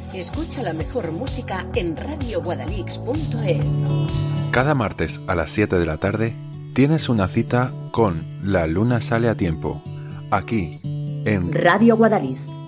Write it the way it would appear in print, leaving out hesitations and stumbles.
Escucha la mejor música en radioguadalix.es. Cada martes a las 7 de la tarde tienes una cita con La Luna Sale a Tiempo, aquí en Radio Guadalix.